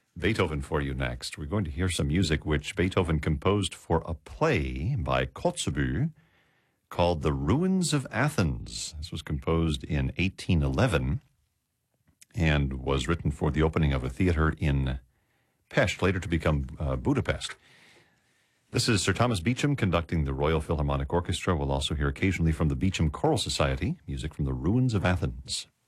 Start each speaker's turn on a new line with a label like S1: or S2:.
S1: Beethoven for you next. We're going to hear some music which Beethoven composed for a play by Kotzebue called The Ruins of Athens. This was composed in 1811 and was written for the opening of a theater in Pest, later to become Budapest. This is Sir Thomas Beecham conducting the Royal Philharmonic Orchestra. We'll also hear occasionally from the Beecham Choral Society, music from The Ruins of Athens.